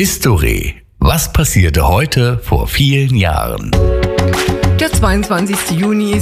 History. Was passierte heute vor vielen Jahren? Der 22. Juni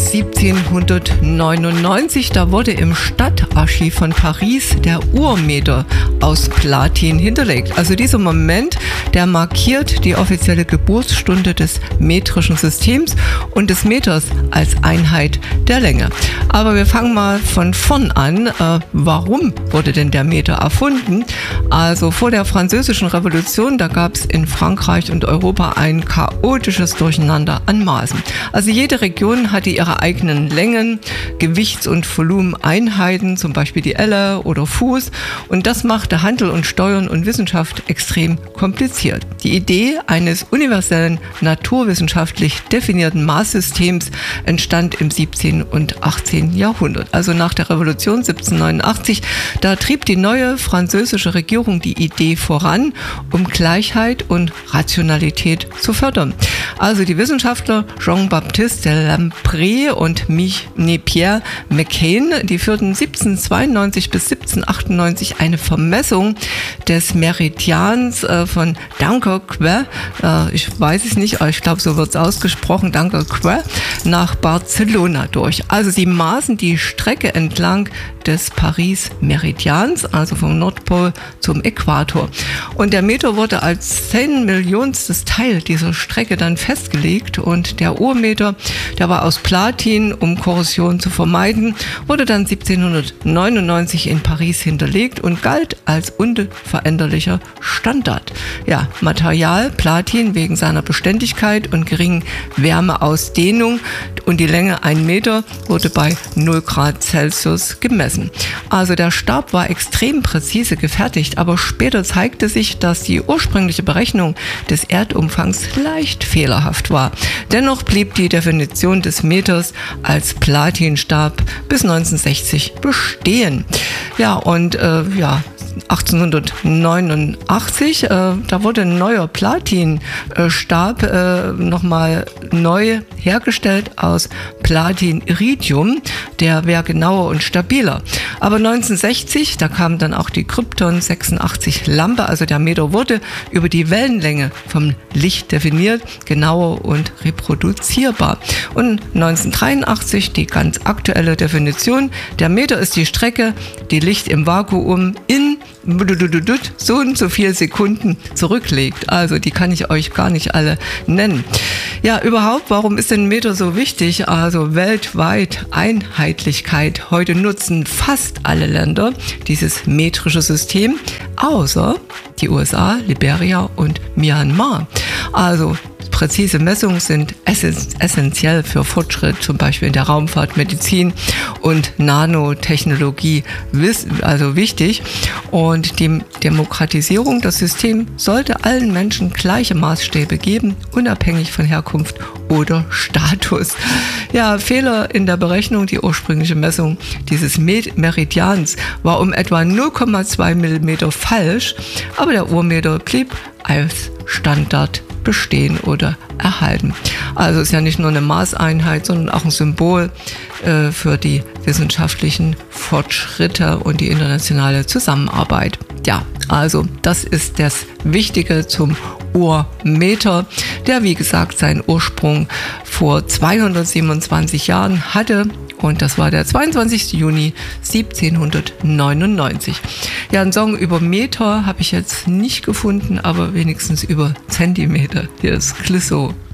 1799, da wurde im Stadtarchiv von Paris der Urmeter aus Platin hinterlegt. Also dieser Moment, der markiert die offizielle Geburtsstunde des metrischen Systems und des Meters als Einheit der Länge. Aber wir fangen mal von vorn an. Warum wurde denn der Meter erfunden? Also vor der Französischen Revolution, da gab es in Frankreich und Europa ein chaotisches Durcheinander an Maßen. Also jede Region hatte ihre eigenen Längen, Gewichts- und Volumeneinheiten, zum Beispiel die Elle oder Fuß. Und das machte Handel und Steuern und Wissenschaft extrem kompliziert. Die Idee eines universellen, naturwissenschaftlich definierten Maßsystems entstand im 17. und 18. Jahrhundert. Also nach der Revolution 1789, da trieb die neue französische Regierung die Idee voran, um Gleichheit und Rationalität zu fördern. Also die Wissenschaftler Jean-Baptiste de Lamprey und Pierre McCain, die führten 1792 bis 1798 eine Vermessung des Meridians von Dunkerque, ich weiß es nicht, aber ich glaube, so wird es ausgesprochen, Dunkerque, nach Barcelona durch. Also sie maßen die Strecke entlang des Paris-Meridians, also vom Nordpol zum Äquator. Und der Meter wurde als 10-Millionstes Teil dieser Strecke dann festgelegt und der Urmeter, der war aus Platin, um Korrosion zu vermeiden, wurde dann 1799 in Paris hinterlegt und galt als unveränderlicher Standard. Ja, Material Platin wegen seiner Beständigkeit und geringen Wärmeausdehnung und die Länge 1 Meter wurde bei 0 Grad Celsius gemessen. Also der Stab war extrem präzise gefertigt, aber später zeigte sich, dass die ursprüngliche Berechnung des Erdumfangs leicht fehlerhaft war. Dennoch blieb die Definition des Meters als Platinstab bis 1960 bestehen. Ja, und 1889, da wurde ein neuer Platinstab nochmal neu hergestellt aus Platin-Iridium. Der wäre genauer und stabiler. Aber 1960, da kam dann auch die Krypton 86 Lampe, also der Meter wurde über die Wellenlänge vom Licht definiert, genauer und reproduzierbar. Und 1983 die ganz aktuelle Definition, der Meter ist die Strecke, die Licht im Vakuum in so und so viele Sekunden zurücklegt. Also die kann ich euch gar nicht alle nennen. Ja, überhaupt, warum ist denn ein Meter so wichtig? Also weltweit Einheitlichkeit. Heute nutzen fast alle Länder dieses metrische System, außer die USA, Liberia und Myanmar. Also präzise Messungen sind essentiell für Fortschritt, zum Beispiel in der Raumfahrt, Medizin und Nanotechnologie, also wichtig. Und die Demokratisierung des Systems sollte allen Menschen gleiche Maßstäbe geben, unabhängig von Herkunft oder Status. Ja, Fehler in der Berechnung, die ursprüngliche Messung dieses Meridians war um etwa 0,2 mm falsch, aber der Urmeter blieb als Standard bestehen oder erhalten. Also ist ja nicht nur eine Maßeinheit, sondern auch ein Symbol für die wissenschaftlichen Fortschritte und die internationale Zusammenarbeit. Ja, also das ist das Wichtige zum Urmeter, der wie gesagt seinen Ursprung vor 227 Jahren hatte. Und das war der 22. Juni 1799. Ja, einen Song über Meter habe ich jetzt nicht gefunden, aber wenigstens über Zentimeter. Hier ist Clouseau.